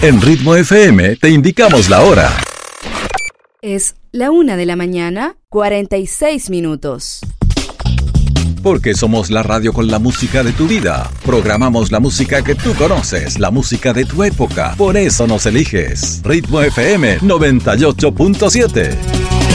En Ritmo FM te indicamos la hora. Es la 1:46 a.m. Porque somos la radio con la música de tu vida. Programamos la música que tú conoces, la música de tu época. Por eso nos eliges. Ritmo FM 98.7.